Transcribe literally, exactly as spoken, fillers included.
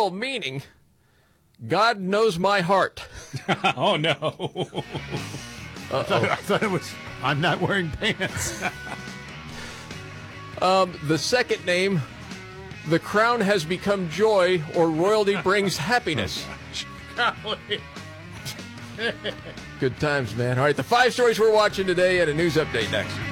literal meaning, God knows my heart. Oh, no. I thought, I thought it was, I'm not wearing pants. um, the second name, the crown has become joy, or royalty brings happiness. Good times, man. All right, the five stories we're watching today and a news update next.